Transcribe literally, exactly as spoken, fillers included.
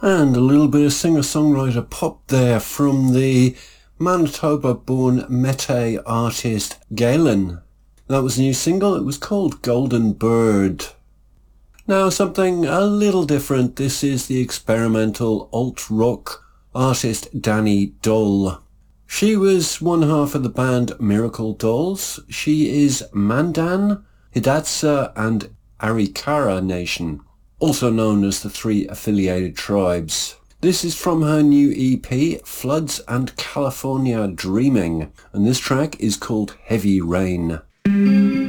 And a little bit of singer-songwriter pop there from the Manitoba-born Métis artist Galen. That was a new single. It was called Golden Bird. Now something a little different. This is the experimental alt-rock artist Dani Doll. She was one half of the band Miracle Dolls. She is Mandan, Hidatsa and Arikara Nation, also known as the three affiliated tribes. This is from her new E P, Floods and California Dreaming, and this track is called Heavy Rain.